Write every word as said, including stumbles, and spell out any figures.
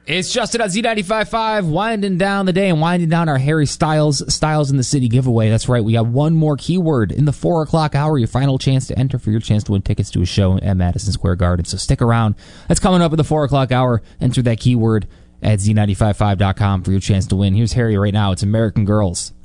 It's Justin on Z ninety-five point five, winding down the day and winding down our Harry Styles Styles in the City giveaway. That's right, we got one more keyword in the four o'clock hour, your final chance to enter for your chance to win tickets to a show at Madison Square Garden. So stick around. That's coming up at the four o'clock hour. Enter that keyword at Z nine five five dot com for your chance to win. Here's Harry right now. It's American Girls.